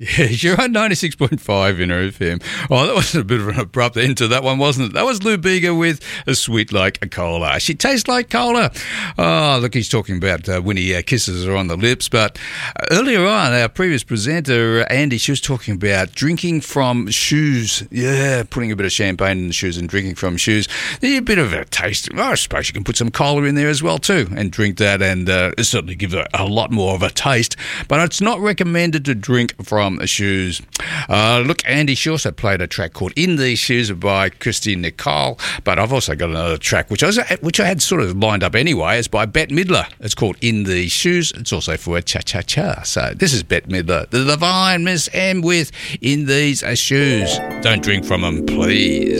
Yeah, you're on 96.5 in FM. Oh, that was a bit of an abrupt end to that one, wasn't it? That was Lou Bega with A Sweet Like a Cola. She tastes like cola. Oh, look, he's talking about when he kisses her on the lips. But earlier on, our previous presenter, Andy, she was talking about drinking from shoes. Yeah, putting a bit of champagne in the shoes and drinking from shoes. A bit of a taste. I suppose you can put some cola in there as well, too, and drink that, and certainly give it a lot more of a taste. But it's not recommended to drink from shoes. Look, Andy, she also played a track called In These Shoes by Christine Nicole, but I've also got another track which I had sort of lined up anyway. It's by Bette Midler. It's called In These Shoes. It's also for a cha-cha-cha. So this is Bette Midler, the divine Miss M with In These Shoes. Don't drink from them, please.